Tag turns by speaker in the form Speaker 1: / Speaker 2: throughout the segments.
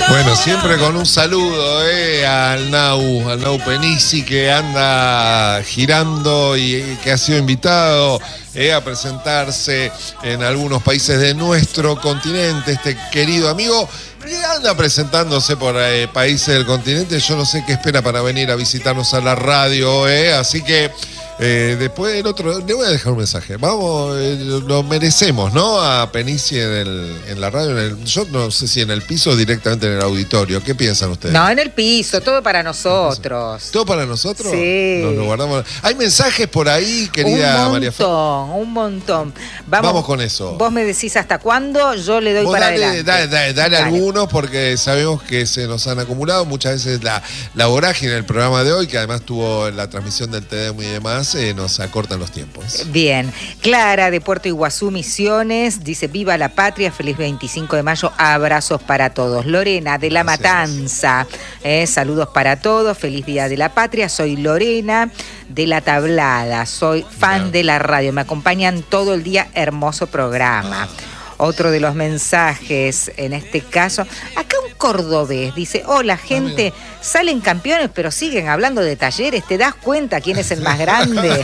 Speaker 1: Bueno, siempre con un saludo al Nau Penisi, que anda girando y que ha sido invitado a presentarse en algunos países de nuestro continente, este querido amigo. Y anda presentándose por países del continente. Yo no sé qué espera para venir a visitarnos a la radio, así que después el otro, le voy a dejar un mensaje. Vamos, lo merecemos, ¿no? A Penisi en la radio, yo no sé si en el piso o directamente en el auditorio. ¿Qué piensan ustedes?
Speaker 2: No, en el piso, todo para nosotros.
Speaker 1: ¿Todo para nosotros?
Speaker 2: Sí.
Speaker 1: Nos lo guardamos. Hay mensajes por ahí, querida María Fe.
Speaker 2: Un montón.
Speaker 1: Vamos con eso.
Speaker 2: Vos me decís hasta cuándo, yo le doy
Speaker 1: vos
Speaker 2: para
Speaker 1: dale,
Speaker 2: adelante.
Speaker 1: Dale algunos, porque sabemos que se nos han acumulado muchas veces la vorágine del programa de hoy, que además tuvo la transmisión del TDM y demás, nos acortan los tiempos.
Speaker 2: Bien. Clara, de Puerto Iguazú, Misiones, dice: viva la patria, feliz 25 de mayo, abrazos para todos. Lorena, de La Matanza, saludos para todos, feliz día de la patria. Soy Lorena, de La Tablada, soy fan de la radio, me acompañan todo el día, hermoso programa. Otro de los mensajes, en este caso, acá un cordobés dice: hola gente, salen campeones pero siguen hablando de Talleres, ¿te das cuenta quién es el más grande?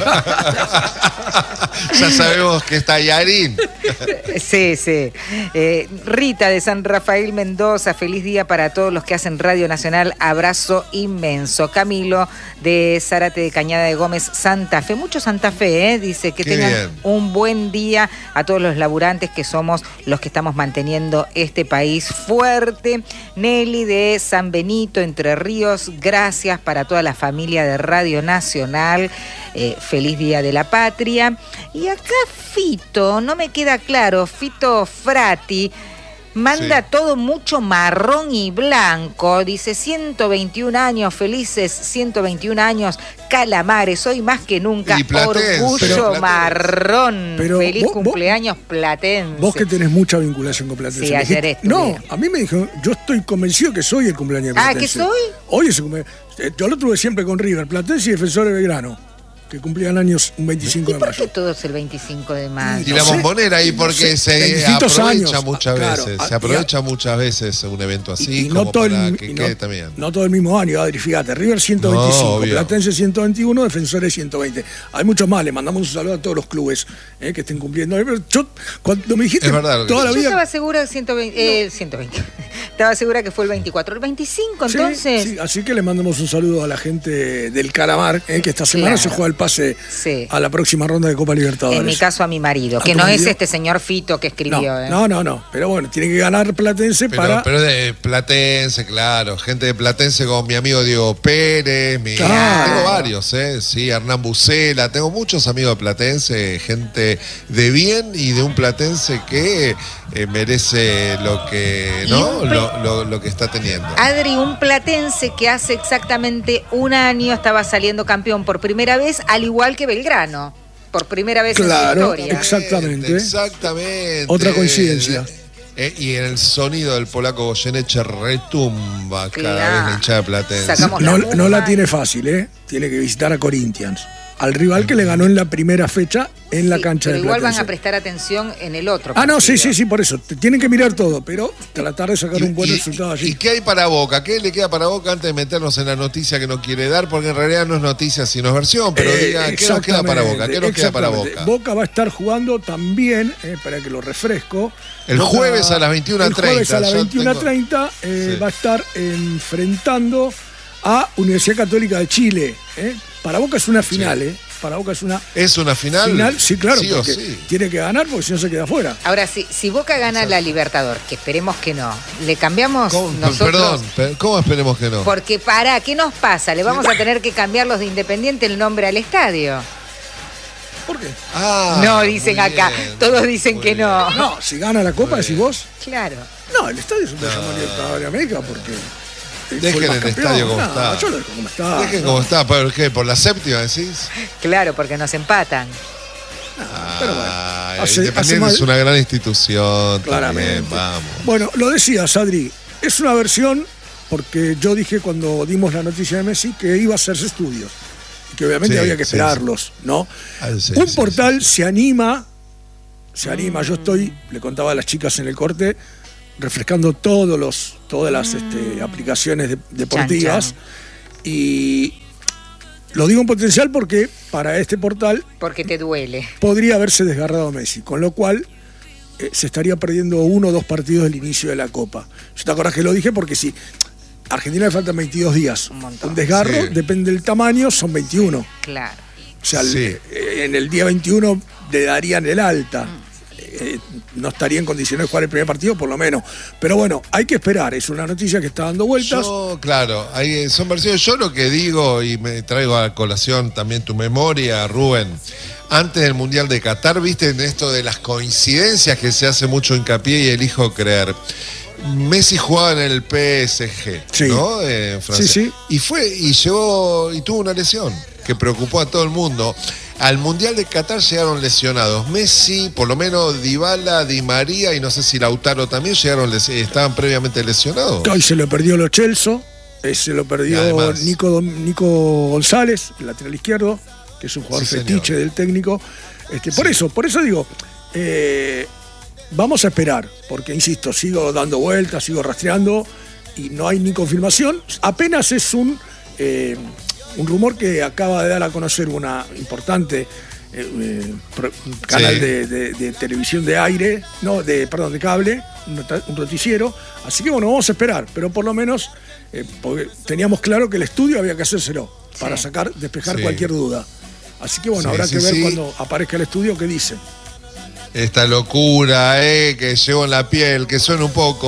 Speaker 1: Ya sabemos que está Yarín.
Speaker 2: Sí. Rita, de San Rafael, Mendoza, feliz día para todos los que hacen Radio Nacional, abrazo inmenso. Camilo, de Zárate de Cañada de Gómez, Santa Fe, mucho Santa Fe, dice que tengan un buen día a todos los laburantes que somos los que estamos manteniendo este país fuerte. Nelly, de San Benito, Entre Ríos, gracias para toda la familia de Radio Nacional, feliz día de la patria. Y acá Fito, no me queda claro, Fito Frati, manda todo mucho marrón y blanco, dice: 121 años, felices 121 años, Calamares, hoy más que nunca, orgullo marrón, feliz cumpleaños Platense.
Speaker 3: Vos que tenés mucha vinculación con Platense.
Speaker 2: Sí, ayer estuve.
Speaker 3: No, a mí me dijeron, yo estoy convencido que soy el cumpleaños de Platense.
Speaker 2: ¿Ah, que soy?
Speaker 3: Hoy es el cumpleaños. Yo lo tuve siempre con River, Platense y Defensor de Belgrano, que cumplían años un 25 de mayo.
Speaker 2: ¿Por qué todo es el 25 de mayo?
Speaker 1: Y la bombonera ahí, porque se aprovecha muchas veces. Se aprovecha muchas veces un evento así, como para que quede también.
Speaker 3: No todo el mismo año, Adri, fíjate. River 125, Platense 121, Defensores 120. Hay muchos más, le mandamos un saludo a todos los clubes que estén cumpliendo. Yo, cuando me dijiste,
Speaker 1: es verdad,
Speaker 3: toda la vida...
Speaker 2: Yo estaba segura de 120. Estaba segura que fue el 24. ¿El 25 entonces?
Speaker 3: Sí, así que le mandamos un saludo a la gente del Calamar, que esta semana se juega el pase a la próxima ronda de Copa Libertadores.
Speaker 2: En mi caso, a mi marido, que no es este señor Fito que escribió.
Speaker 3: No. Pero bueno, tiene que ganar Platense
Speaker 1: Pero de Platense, claro. Gente de Platense como mi amigo Diego Pérez. Tengo varios, sí, Hernán Bucela. Tengo muchos amigos de Platense, gente de bien y de un Platense que merece lo que, lo que está teniendo.
Speaker 2: Adri, un platense que hace exactamente un año estaba saliendo campeón por primera vez, al igual que Belgrano, por primera vez en su historia.
Speaker 1: Exactamente.
Speaker 3: Otra coincidencia.
Speaker 1: Y en el sonido del polaco Goyeneche retumba cada vez la hinchada platense.
Speaker 3: No la tiene fácil, tiene que visitar a Corinthians, al rival que le ganó en la primera fecha en la cancha de Platense.
Speaker 2: Pero igual van a prestar atención en el otro
Speaker 3: partido. Sí, por eso. Tienen que mirar todo, pero tratar de sacar un buen resultado allí.
Speaker 1: ¿Y qué hay para Boca? ¿Qué le queda para Boca antes de meternos en la noticia que no quiere dar? Porque en realidad no es noticia sino es versión, pero diga, ¿qué nos queda para Boca? ¿Qué nos queda para Boca?
Speaker 3: Boca va a estar jugando también, para que lo refresco.
Speaker 1: El jueves a las 21:30.
Speaker 3: El jueves a las 21:30 va a estar enfrentando a Universidad Católica de Chile. Para Boca es una final, Para Boca
Speaker 1: ¿Es una final?
Speaker 3: Sí, claro, porque tiene que ganar porque si no se queda fuera.
Speaker 2: Ahora, si Boca gana la Libertador, que esperemos que no, ¿le cambiamos nosotros?
Speaker 1: Perdón, ¿cómo esperemos que no?
Speaker 2: Porque ¿qué nos pasa? Le vamos a tener que cambiar los de Independiente el nombre al estadio.
Speaker 3: ¿Por qué?
Speaker 2: No, dicen acá. Todos dicen que no.
Speaker 3: No, si gana la Copa, decís vos.
Speaker 2: Claro.
Speaker 3: No, el estadio se puede llamar Libertadores de América porque...
Speaker 1: Dejen el estadio como está.
Speaker 3: Yo lo dejo como está.
Speaker 1: Dejen como está. ¿Por qué? ¿Por la séptima decís?
Speaker 2: Claro, porque nos empatan.
Speaker 3: Pero bueno.
Speaker 1: Independiente es una gran institución.
Speaker 3: Claramente.
Speaker 1: También, vamos.
Speaker 3: Bueno, lo decías, Adri. Es una versión, porque yo dije cuando dimos la noticia de Messi que iba a hacerse estudios. Y que obviamente había que esperarlos, ¿no? Un portal se anima. Yo le contaba a las chicas en el corte, refrescando todos los todas las aplicaciones deportivas. Chan, chan. Y lo digo en potencial porque para este portal...
Speaker 2: Porque te duele.
Speaker 3: Podría haberse desgarrado Messi, con lo cual se estaría perdiendo 1 o 2 partidos del inicio de la Copa. Yo te acordás que lo dije porque si a Argentina le faltan 22 días. Un desgarro, sí, depende del tamaño, son 21.
Speaker 2: Claro.
Speaker 3: O sea, sí, en el día 21 le darían el alta. No estaría en condiciones de jugar el primer partido, por lo menos. Pero bueno, hay que esperar. Es una noticia que está dando vueltas.
Speaker 1: Claro, son versiones. Yo lo que digo, y me traigo a colación también tu memoria, Rubén. Antes del Mundial de Qatar, viste en esto de las coincidencias que se hace mucho hincapié y elijo creer. Messi jugaba en el PSG, sí, ¿no? En Francia. Sí, sí. Y tuvo una lesión que preocupó a todo el mundo. Al Mundial de Qatar llegaron lesionados. Messi, por lo menos Dybala, Di María y no sé si Lautaro también estaban previamente lesionados.
Speaker 3: Y se lo perdió Lo Celso, se lo perdió además, Nico González, el lateral izquierdo, que es un jugador fetiche del técnico. Por eso digo, vamos a esperar, porque insisto, sigo dando vueltas, sigo rastreando y no hay ni confirmación. Apenas es un rumor que acaba de dar a conocer una importante canal de televisión de aire, de cable, un noticiero. Así que bueno, vamos a esperar, pero por lo menos porque teníamos claro que el estudio había que hacérselo para despejar cualquier duda. Así que bueno, habrá que ver cuando aparezca el estudio qué dicen.
Speaker 1: Esta locura, que llevo en la piel, que suena un poco